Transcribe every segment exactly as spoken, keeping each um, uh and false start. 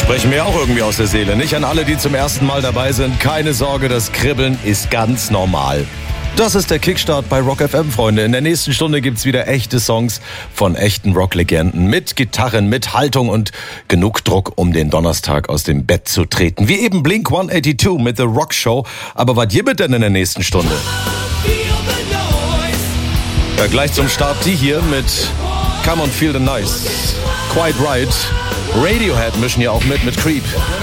Sprechen wir auch irgendwie aus der Seele. Nicht an alle, die zum ersten Mal dabei sind. Keine Sorge, das Kribbeln ist ganz normal. Das ist der Kickstart bei Rock F M, Freunde. In der nächsten Stunde gibt's wieder echte Songs von echten Rocklegenden. Mit Gitarren, mit Haltung und genug Druck, um den Donnerstag aus dem Bett zu treten. Wie eben Blink hundertzweiundachtzig mit The Rock Show. Aber was gibt denn in der nächsten Stunde? Ja, gleich zum Start die hier mit Come on Feel the Nice. Quite Right. Radiohead mischen ja auch mit, mit Creep.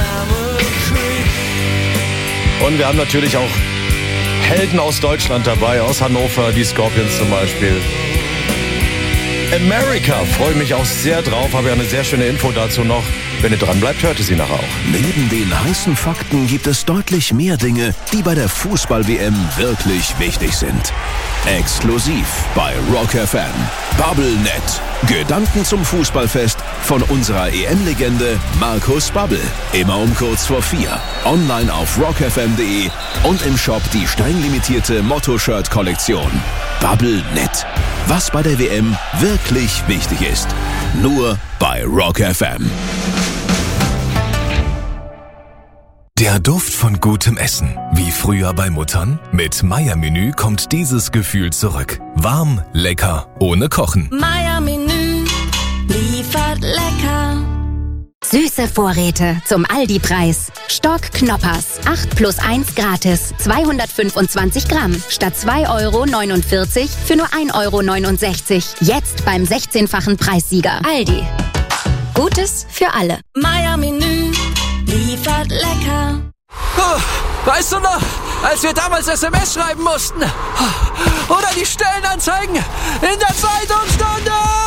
Und wir haben natürlich auch Helden aus Deutschland dabei, aus Hannover, die Scorpions zum Beispiel. America, freue mich auch sehr drauf, habe ja eine sehr schöne Info dazu noch. Wenn ihr dran bleibt, hört ihr sie nachher auch. Neben den heißen Fakten gibt es deutlich mehr Dinge, die bei der Fußball-W M wirklich wichtig sind. Exklusiv bei Rock F M. BubbleNet. Gedanken zum Fußballfest von unserer E M-Legende Markus Babbel. Immer um kurz vor vier. Online auf rock f m punkt d e und im Shop die streng limitierte Motto-Shirt-Kollektion. BubbleNet. Was bei der W M wirklich wichtig ist. Nur bei Rock F M. Der Duft von gutem Essen. Wie früher bei Muttern? Mit Meier-Menü kommt dieses Gefühl zurück. Warm, lecker, ohne Kochen. Meier-Menü liefert lecker. Süße Vorräte zum Aldi-Preis. Stock Knoppers. acht plus eins gratis. zweihundertfünfundzwanzig Gramm. Statt zwei Euro neunundvierzig für nur ein Euro neunundsechzig. Jetzt beim sechzehnfachen Preissieger. Aldi. Gutes für alle. Meier-Menü liefert lecker. Oh, weißt du noch, als wir damals S M S schreiben mussten? Oder die Stellenanzeigen in der Zeitungsstunde?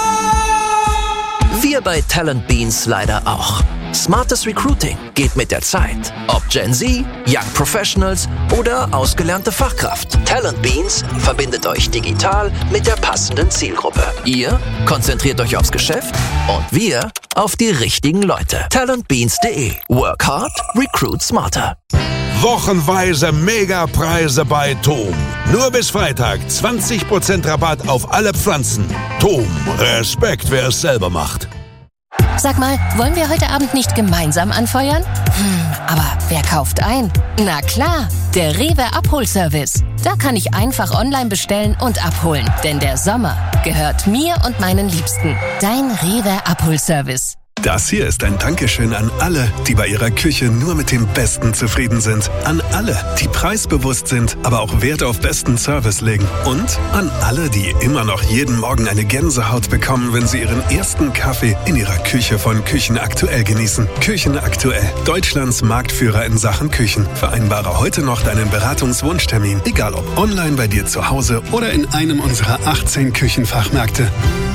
Wir bei Talent Beans leider auch. Smartes Recruiting geht mit der Zeit. Ob Gen Z, Young Professionals oder ausgelernte Fachkraft. Talent Beans verbindet euch digital mit der passenden Zielgruppe. Ihr konzentriert euch aufs Geschäft und wir auf die richtigen Leute. talent beans punkt de. Work hard, recruit smarter. Wochenweise Megapreise bei Tom. Nur bis Freitag zwanzig Prozent Rabatt auf alle Pflanzen. Tom, Respekt, wer es selber macht. Sag mal, wollen wir heute Abend nicht gemeinsam anfeuern? Hm, aber wer kauft ein? Na klar, der Rewe Abholservice. Da kann ich einfach online bestellen und abholen. Denn der Sommer gehört mir und meinen Liebsten. Dein Rewe Abholservice. Das hier ist ein Dankeschön an alle, die bei ihrer Küche nur mit dem Besten zufrieden sind. An alle, die preisbewusst sind, aber auch Wert auf besten Service legen. Und an alle, die immer noch jeden Morgen eine Gänsehaut bekommen, wenn sie ihren ersten Kaffee in ihrer Küche von Küchenaktuell genießen. Küchenaktuell, Deutschlands Marktführer in Sachen Küchen. Vereinbare heute noch deinen Beratungswunschtermin, egal ob online bei dir zu Hause oder in einem unserer achtzehn Küchenfachmärkte.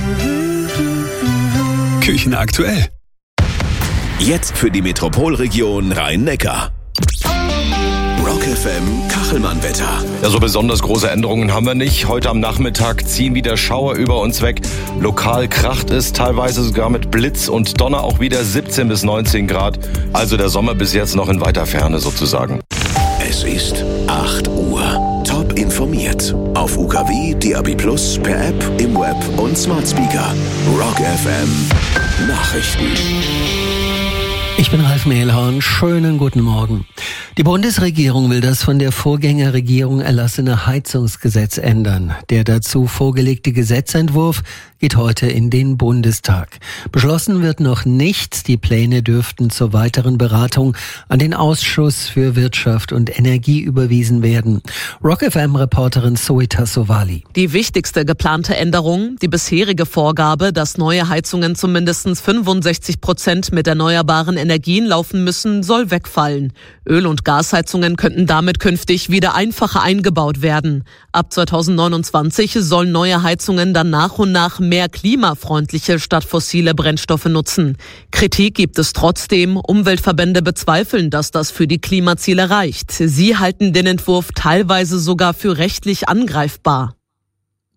Küchenaktuell. Jetzt für die Metropolregion Rhein-Neckar. Rock F M Kachelmann-Wetter. Ja, so besonders große Änderungen haben wir nicht. Heute am Nachmittag ziehen wieder Schauer über uns weg. Lokal kracht es, teilweise sogar mit Blitz und Donner, auch wieder siebzehn bis neunzehn Grad. Also der Sommer bis jetzt noch in weiter Ferne sozusagen. Es ist acht Uhr. Top informiert. Auf U K W, D A B plus, per App, im Web und Smart Speaker. Rock F M Nachrichten. Ich bin Ralf Mehlhorn. Schönen guten Morgen. Die Bundesregierung will das von der Vorgängerregierung erlassene Heizungsgesetz ändern. Der dazu vorgelegte Gesetzentwurf geht heute in den Bundestag. Beschlossen wird noch nichts. Die Pläne dürften zur weiteren Beratung an den Ausschuss für Wirtschaft und Energie überwiesen werden. Rock F M-Reporterin Soita Sovali. Die wichtigste geplante Änderung, die bisherige Vorgabe, dass neue Heizungen zu mindestens fünfundsechzig Prozent mit erneuerbaren Energien laufen müssen, soll wegfallen. Öl- und Gasheizungen könnten damit künftig wieder einfacher eingebaut werden. Ab zweitausendneunundzwanzig sollen neue Heizungen dann nach und nach mehr klimafreundliche statt fossile Brennstoffe nutzen. Kritik gibt es trotzdem. Umweltverbände bezweifeln, dass das für die Klimaziele reicht. Sie halten den Entwurf teilweise sogar für rechtlich angreifbar.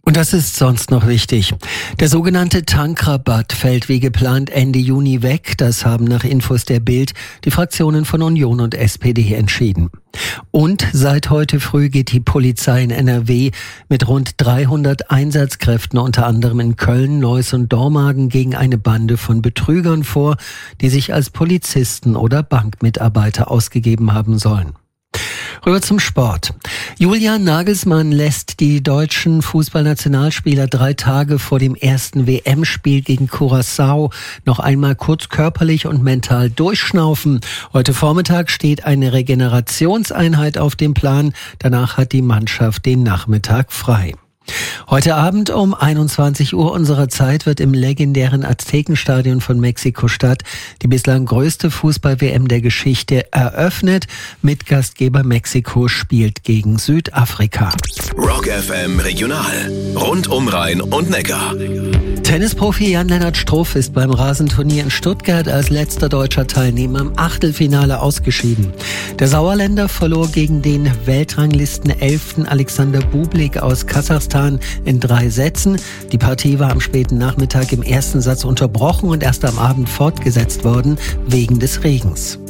Und das ist sonst noch wichtig. Der sogenannte Tankrabatt fällt wie geplant Ende Juni weg. Das haben nach Infos der Bild die Fraktionen von Union und S P D entschieden. Und seit heute früh geht die Polizei in N R W mit rund dreihundert Einsatzkräften unter anderem in Köln, Neuss und Dormagen gegen eine Bande von Betrügern vor, die sich als Polizisten oder Bankmitarbeiter ausgegeben haben sollen. Rüber zum Sport. Julian Nagelsmann lässt die deutschen Fußballnationalspieler drei Tage vor dem ersten W M-Spiel gegen Curaçao noch einmal kurz körperlich und mental durchschnaufen. Heute Vormittag steht eine Regenerationseinheit auf dem Plan. Danach hat die Mannschaft den Nachmittag frei. Heute Abend um einundzwanzig Uhr unserer Zeit wird im legendären Aztekenstadion von Mexiko-Stadt die bislang größte Fußball-W M der Geschichte eröffnet. Mitgastgeber Mexiko spielt gegen Südafrika. Rock F M Regional. Rund um Rhein und Neckar. Tennisprofi Jan-Lennart Struff ist beim Rasenturnier in Stuttgart als letzter deutscher Teilnehmer im Achtelfinale ausgeschieden. Der Sauerländer verlor gegen den Weltranglisten-Elften Alexander Bublik aus Kasachstan in drei Sätzen. Die Partie war am späten Nachmittag im ersten Satz unterbrochen und erst am Abend fortgesetzt worden wegen des Regens.